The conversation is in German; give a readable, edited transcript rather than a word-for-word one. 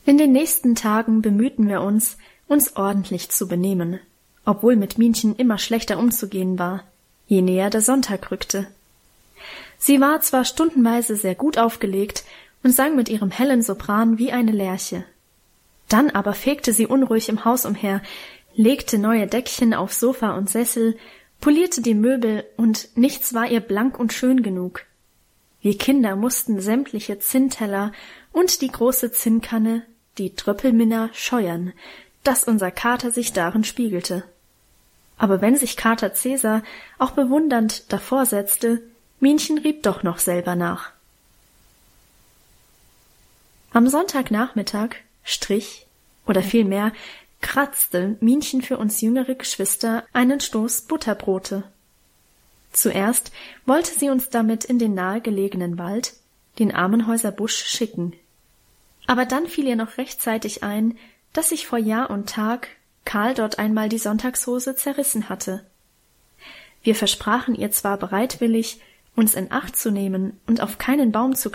In den nächsten Tagen bemühten wir uns ordentlich zu benehmen, obwohl mit Minchen immer schlechter umzugehen war, je näher der Sonntag rückte. Sie war zwar stundenweise sehr gut aufgelegt und sang mit ihrem hellen Sopran wie eine Lerche. Dann aber fegte sie unruhig im Haus umher, legte neue Deckchen auf Sofa und Sessel, polierte die Möbel, und nichts war ihr blank und schön genug. Wir Kinder mussten sämtliche Zinnteller und die große Zinnkanne, die Tröppelminna, scheuern, dass unser Kater sich darin spiegelte. Aber wenn sich Kater Cäsar auch bewundernd davor setzte, Minchen rieb doch noch selber nach. Am Sonntagnachmittag strich, oder vielmehr kratzte Minchen für uns jüngere Geschwister einen Stoß Butterbrote. Zuerst wollte sie uns damit in den nahegelegenen Wald, den Armenhäuser Busch, schicken. Aber dann fiel ihr noch rechtzeitig ein, dass sich vor Jahr und Tag Karl dort einmal die Sonntagshose zerrissen hatte. Wir versprachen ihr zwar bereitwillig, uns in Acht zu nehmen und auf keinen Baum zu